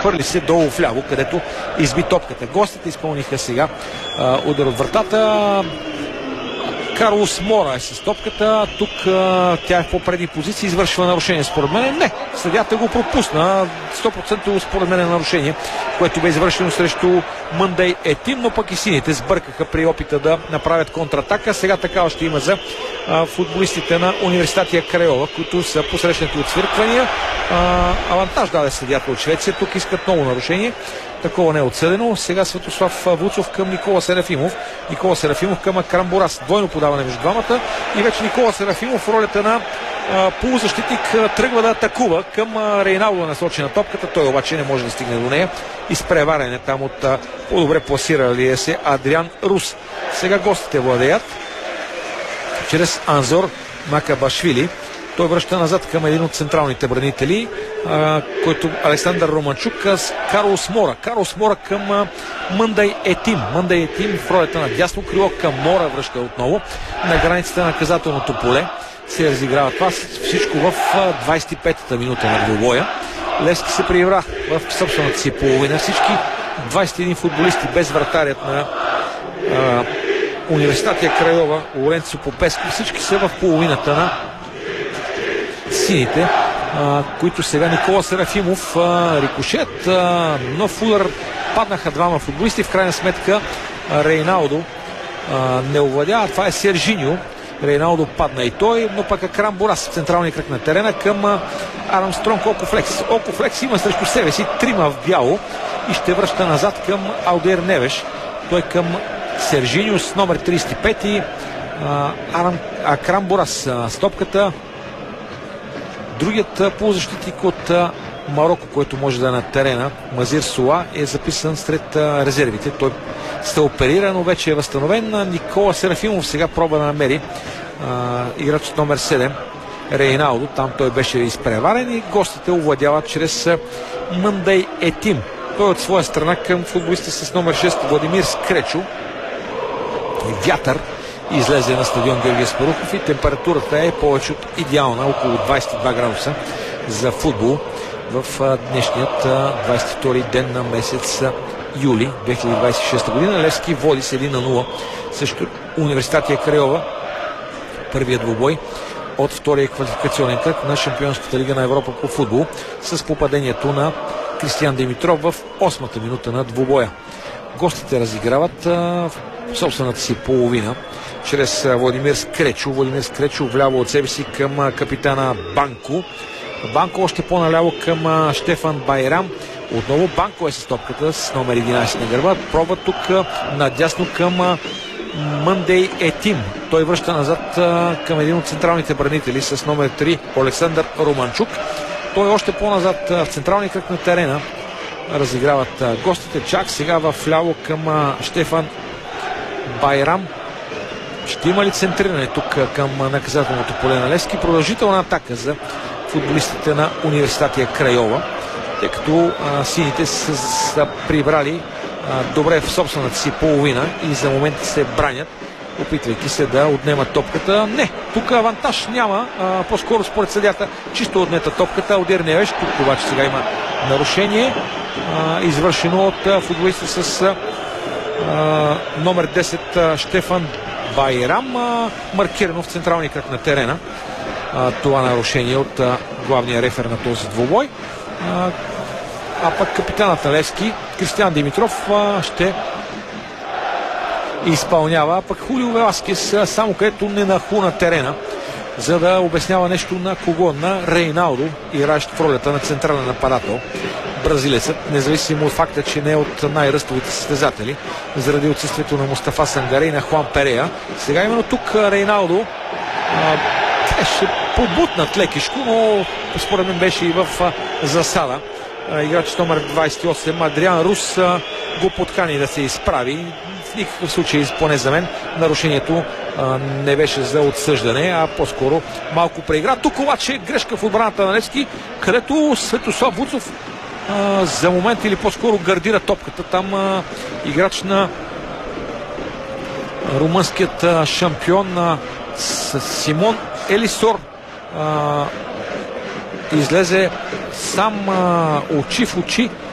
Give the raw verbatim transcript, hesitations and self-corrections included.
хвърли се долу вляво, където изби топката. Гостите изпълниха сега а, удар от вратата. Карлос Мора е с топката. Тук а, тя е в по-предни позиции. Извършва нарушение според мен. Не, съдията го пропусна. сто процента според мен е нарушение, което бе извършено срещу Мъндей Етим, но пък и сините сбъркаха при опита да направят контратака. Сега такава ще има за а, футболистите на Университатия Крайова, които са посрещнати от свирквания. А, авантаж даде съдията от Швеция. Тук искат ново нарушение. Такова не е отсъдено. Сега Светослав Вуцов към Никола Серафимов. Никола Серафимов към Акрам Борас. Двойно подаване между двамата. И вече Никола Серафимов в ролята на а, полузащитник тръгва да атакува към а, Рейналдо насочена топката. Той обаче не може да стигне до нея. Изпреварен там от а, по-добре пласиралия се Адриан Рус. Сега гостите владеят чрез Анзор Макабашвили. Той връща назад към един от централните бранители, а, който Александър Романчук с Карлос Мора. Карлос Мора към а, Мъндей Етим. Мъндей Етим в ролята на дясно крило към Мора връща отново на границата на наказателното поле. Се разиграва това всичко в двадесет и петата минута на двубоя. Левски се преигра в собствената си половина. Всички двадесет и един футболисти без вратарят на а, Университатия Крайова, Лоренцо Попеско, всички са в половината на сините, а, които сега Никола Серафимов а, рикошет, а, нов удар, паднаха двама футболисти, в крайна сметка а, Рейналдо а, не овладява, това е Сержиньо. Рейналдо падна и той, но пък Акрам Борас в централния кръг на терена към а, Армстронг Окофлекс. Окофлекс има срещу себе си трима в бяло и ще връща назад към Алдер Невеш. Той към Сержиньо с номер тридесет и пет и а, Арам, Акрам Борас а, с топката. Другият полузащитник от Марокко, който може да е на терена, Мазир Суа, е записан сред резервите. Той се оперира, но вече е възстановен. Никола Серафимов сега пробва да намери а, играч от номер седем, Рейналдо. Там той беше изпреварен и гостите овладяват чрез Мъндей Етим. Той от своя страна към футболиста с номер шест Владимир Скречо. Вятър излезе на стадион Георги Спарухов и температурата е повече от идеална, около двадесет и два градуса за футбол в днешният двадесет и втори ден на месец юли две хиляди двадесет и шеста година. Левски води с един на нула срещу Университатия Крайова. Първият двубой от втория квалификационен кръг на Шампионската лига на Европа по футбол с попадението на Кристиян Димитров в осмата минута на двубоя. Гостите разиграват в собствената си половина чрез Владимир Скречо. Владимир Скречо вляво от себе си към капитана Банко. Банко още по-наляво към Штефан Байрам. Отново Банко е с топката с номер единадесет на гърба. Пробва тук надясно към Мъндей Етим. Той връща назад към един от централните бранители с номер три Александър Романчук. Той още по-назад в централния кръг на терена разиграват гостите. Чак сега в ляво към Штефан Байрам. Ще има ли центриране тук към наказателното поле на Левски? Продължителна атака за футболистите на Университатия Крайова, тъй като а, сините са, са прибрали а, добре в собствената си половина и за момента се бранят, опитвайки се да отнемат топката. Не, тук авантаж няма, а, по-скоро според съдята чисто отнета топката. Алдер Невеш, тук обаче сега има нарушение, а, извършено от а, футболиста с а, номер десет а, Штефан Байрам, а, маркирано в централния кръг на терена. А, това нарушение от а, главния рефер на този двубой. А, а пък капитанът на Левски, Кристиян Димитров, а, ще изпълнява. А пък Хулио Веласкес, само където не наху на терена, за да обяснява нещо на кого? На Рейналдо, играещ в ролята на централен нападател. Бразилецът, независимо от факта, че не е от най-ръстовите състезатели, заради отсъствието на Мустафа Сангаре и на Хуан Перея. Сега именно тук Рейналдо а, беше побутнат лекишко, но според мен беше и в а, засада. А, играч номер двадесет и осем Адриан Рус а, го подкани да се изправи. В никакъв случай, поне за мен, нарушението а, не беше за отсъждане, а по-скоро малко преигра. Тук обаче грешка в отбраната на Левски, където Светослав Вуцов а, за момент или по-скоро гардира топката. Там а, играч на румънският а, шампион а, с Симон Елисор а, излезе сам а, очи в очи